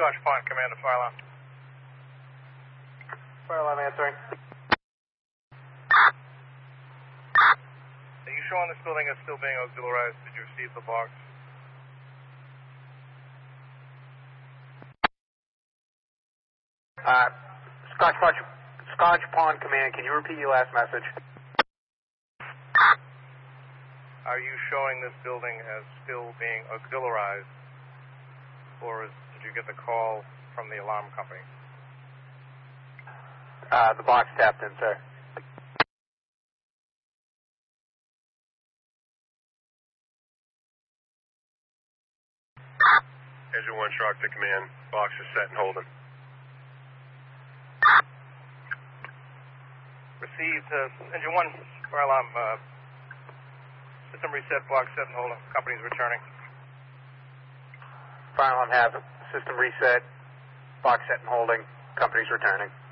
Scotch Pond, command to fire alarm. Fire alarm answering. Are you showing this building as still being auxiliarized? Did you receive the box? Scotch Pond command, can you repeat your last message? Are you showing this building as still being auxiliarized, or did you get the call from the alarm company? The box tapped in, sir. Engine 1 Shark to command. Box is set and holding. Received, Engine 1, fire alarm, system reset, box set and holding. Company's returning. Fire alarm have it. System reset. Box set and holding. Company's returning.